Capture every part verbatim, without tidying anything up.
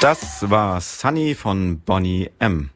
Das war Sunny von Boney M.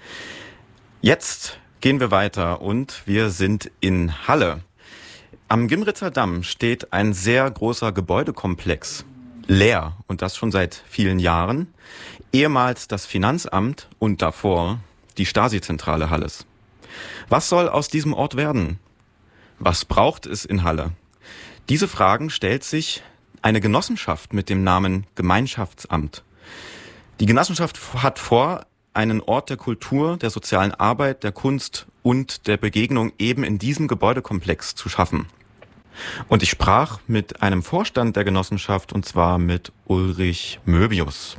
Jetzt gehen wir weiter und wir sind in Halle. Am Gimritzer Damm steht ein sehr großer Gebäudekomplex, leer und das schon seit vielen Jahren. Ehemals das Finanzamt und davor die Stasi-Zentrale Halles. Was soll aus diesem Ort werden? Was braucht es in Halle? Diese Fragen stellt sich eine Genossenschaft mit dem Namen Gemeinschaftsamt. Die Genossenschaft hat vor, einen Ort der Kultur, der sozialen Arbeit, der Kunst und der Begegnung eben in diesem Gebäudekomplex zu schaffen. Und ich sprach mit einem Vorstand der Genossenschaft, und zwar mit Ulrich Möbius.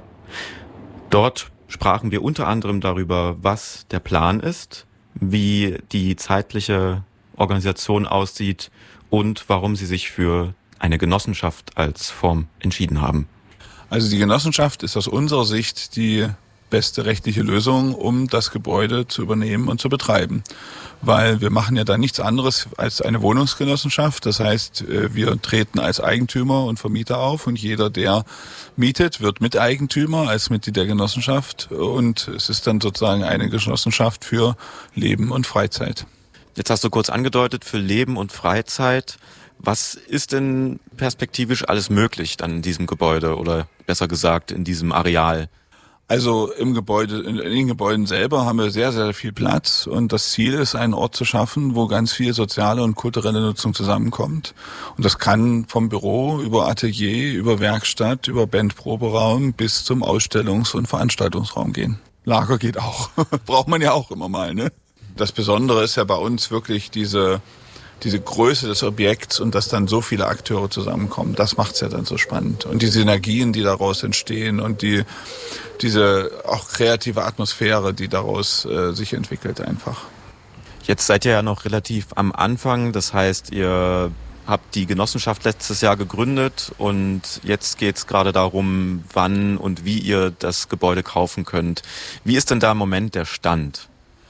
Dort sprachen wir unter anderem darüber, was der Plan ist, wie die zeitliche Organisation aussieht und warum sie sich für eine Genossenschaft als Form entschieden haben. Also die Genossenschaft ist aus unserer Sicht die beste rechtliche Lösung, um das Gebäude zu übernehmen und zu betreiben. Weil wir machen ja da nichts anderes als eine Wohnungsgenossenschaft. Das heißt, wir treten als Eigentümer und Vermieter auf und jeder, der mietet, wird Miteigentümer als Mitglied der Genossenschaft und es ist dann sozusagen eine Genossenschaft für Leben und Freizeit. Jetzt hast du kurz angedeutet, für Leben und Freizeit. Was ist denn perspektivisch alles möglich dann in diesem Gebäude oder besser gesagt in diesem Areal? Also im Gebäude, in den Gebäuden selber haben wir sehr, sehr viel Platz und das Ziel ist, einen Ort zu schaffen, wo ganz viel soziale und kulturelle Nutzung zusammenkommt. Und das kann vom Büro über Atelier, über Werkstatt, über Bandproberaum bis zum Ausstellungs- und Veranstaltungsraum gehen. Lager geht auch. Braucht man ja auch immer mal, ne? Das Besondere ist ja bei uns wirklich diese diese Größe des Objekts und dass dann so viele Akteure zusammenkommen, das macht's ja dann so spannend. Und die Synergien, die daraus entstehen und die diese auch kreative Atmosphäre, die daraus äh, sich entwickelt einfach. Jetzt seid ihr ja noch relativ am Anfang, das heißt, ihr habt die Genossenschaft letztes Jahr gegründet und jetzt geht's gerade darum, wann und wie ihr das Gebäude kaufen könnt. Wie ist denn da im Moment der Stand?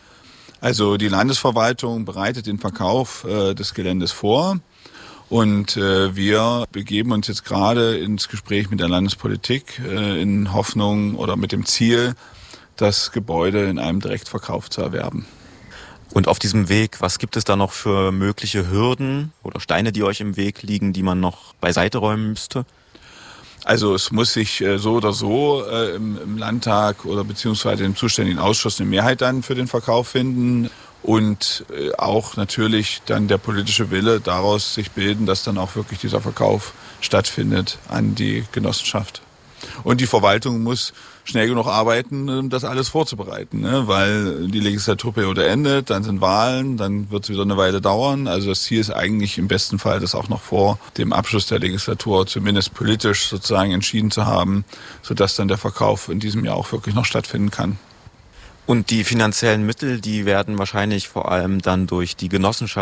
Also die Landesverwaltung bereitet den Verkauf äh, des Geländes vor und äh, wir begeben uns jetzt gerade ins Gespräch mit der Landespolitik äh, in Hoffnung oder mit dem Ziel, das Gebäude in einem Direktverkauf zu erwerben. Und auf diesem Weg, was gibt es da noch für mögliche Hürden oder Steine, die euch im Weg liegen, die man noch beiseite räumen müsste? Also es muss sich äh, so oder so äh, im, im Landtag oder beziehungsweise im zuständigen Ausschuss eine Mehrheit dann für den Verkauf finden und äh, auch natürlich dann der politische Wille daraus sich bilden, dass dann auch wirklich dieser Verkauf stattfindet an die Genossenschaft. Und die Verwaltung muss schnell genug arbeiten, um das alles vorzubereiten, ne? Weil die Legislaturperiode endet, dann sind Wahlen, dann wird es wieder eine Weile dauern. Also das Ziel ist eigentlich im besten Fall, das auch noch vor dem Abschluss der Legislatur zumindest politisch sozusagen entschieden zu haben, sodass dann der Verkauf in diesem Jahr auch wirklich noch stattfinden kann. Und die finanziellen Mittel, die werden wahrscheinlich vor allem dann durch die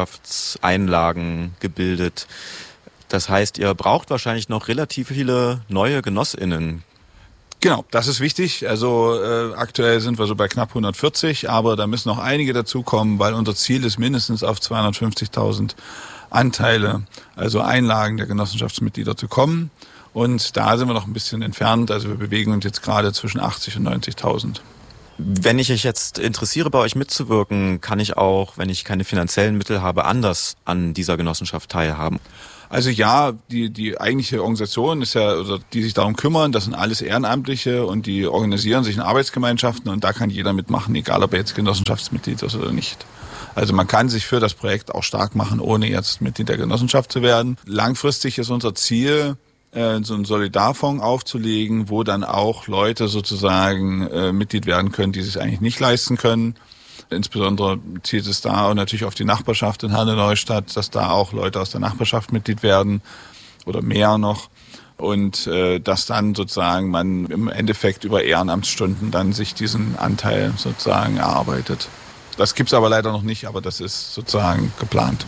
Genossenschaftseinlagen gebildet. Das heißt, ihr braucht wahrscheinlich noch relativ viele neue GenossInnen. Genau, das ist wichtig. Also äh, aktuell sind wir so bei knapp hundertvierzig, aber da müssen noch einige dazukommen, weil unser Ziel ist mindestens auf zweihundertfünfzigtausend Anteile, also Einlagen der Genossenschaftsmitglieder zu kommen. Und da sind wir noch ein bisschen entfernt. Also wir bewegen uns jetzt gerade zwischen achtzig und neunzigtausend. Wenn ich mich jetzt interessiere, bei euch mitzuwirken, kann ich auch, wenn ich keine finanziellen Mittel habe, anders an dieser Genossenschaft teilhaben? Also ja, die die eigentliche Organisation ist ja, oder die sich darum kümmern, das sind alles Ehrenamtliche und die organisieren sich in Arbeitsgemeinschaften und da kann jeder mitmachen, egal ob er jetzt Genossenschaftsmitglied ist oder nicht. Also man kann sich für das Projekt auch stark machen, ohne jetzt Mitglied der Genossenschaft zu werden. Langfristig ist unser Ziel, äh, so einen Solidarfonds aufzulegen, wo dann auch Leute sozusagen äh, Mitglied werden können, die sich eigentlich nicht leisten können. Insbesondere zielt es da und natürlich auf die Nachbarschaft in Halle-Neustadt, dass da auch Leute aus der Nachbarschaft Mitglied werden oder mehr noch. Und äh, dass dann sozusagen man im Endeffekt über Ehrenamtsstunden dann sich diesen Anteil sozusagen erarbeitet. Das gibt's aber leider noch nicht, aber das ist sozusagen geplant.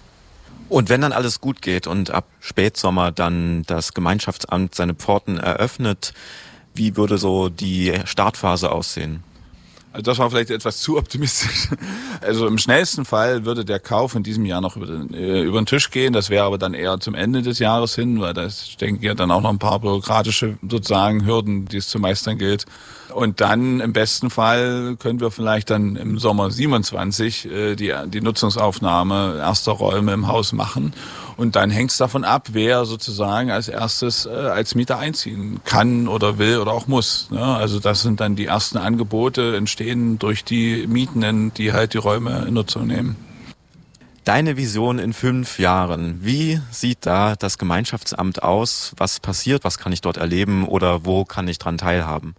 Und wenn dann alles gut geht und ab Spätsommer dann das Gemeinschaftsamt seine Pforten eröffnet, wie würde so die Startphase aussehen? Also das war vielleicht etwas zu optimistisch. Also im schnellsten Fall würde der Kauf in diesem Jahr noch über den, äh, über den Tisch gehen. Das wäre aber dann eher zum Ende des Jahres hin, weil da ist, ich denke, ja dann auch noch ein paar bürokratische sozusagen Hürden, die es zu meistern gilt. Und dann im besten Fall können wir vielleicht dann im Sommer siebenundzwanzig äh, die, die Nutzungsaufnahme erster Räume im Haus machen. Und dann hängt es davon ab, wer sozusagen als erstes äh, als Mieter einziehen kann oder will oder auch muss. Ne? Also das sind dann die ersten Angebote, entstehen durch die Mietenden, die halt die Räume in Nutzung nehmen. Deine Vision in fünf Jahren, wie sieht da das Gemeinschaftsamt aus? Was passiert? Was kann ich dort erleben oder wo kann ich dran teilhaben?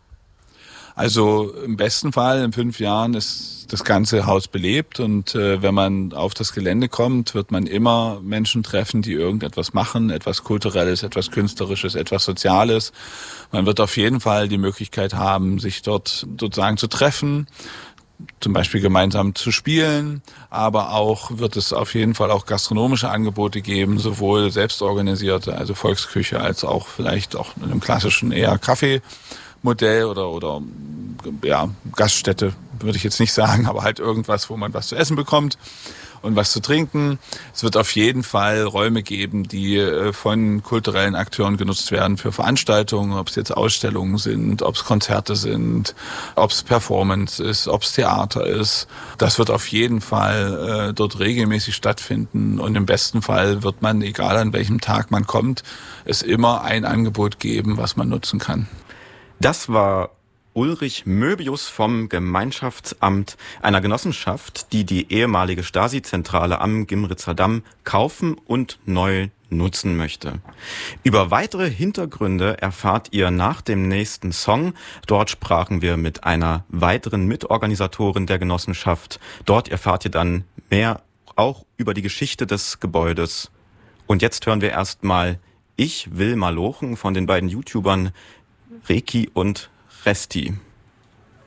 Also im besten Fall in fünf Jahren ist das ganze Haus belebt und äh, wenn man auf das Gelände kommt, wird man immer Menschen treffen, die irgendetwas machen, etwas Kulturelles, etwas Künstlerisches, etwas Soziales. Man wird auf jeden Fall die Möglichkeit haben, sich dort sozusagen zu treffen, zum Beispiel gemeinsam zu spielen, aber auch wird es auf jeden Fall auch gastronomische Angebote geben, sowohl selbstorganisierte, also Volksküche, als auch vielleicht auch in einem klassischen eher Kaffee. Modell oder oder ja Gaststätte würde ich jetzt nicht sagen, aber halt irgendwas, wo man was zu essen bekommt und was zu trinken. Es wird auf jeden Fall Räume geben, die von kulturellen Akteuren genutzt werden für Veranstaltungen, ob es jetzt Ausstellungen sind, ob es Konzerte sind, ob es Performance ist, ob es Theater ist. Das wird auf jeden Fall äh, dort regelmäßig stattfinden und im besten Fall wird man, egal an welchem Tag man kommt, es immer ein Angebot geben, was man nutzen kann. Das war Ulrich Möbius vom Gemeinschaftsamt einer Genossenschaft, die die ehemalige Stasi-Zentrale am Gimritzer Damm kaufen und neu nutzen möchte. Über weitere Hintergründe erfahrt ihr nach dem nächsten Song. Dort sprachen wir mit einer weiteren Mitorganisatorin der Genossenschaft. Dort erfahrt ihr dann mehr auch über die Geschichte des Gebäudes. Und jetzt hören wir erstmal Ich will Malochen von den beiden YouTubern Reki und Resti.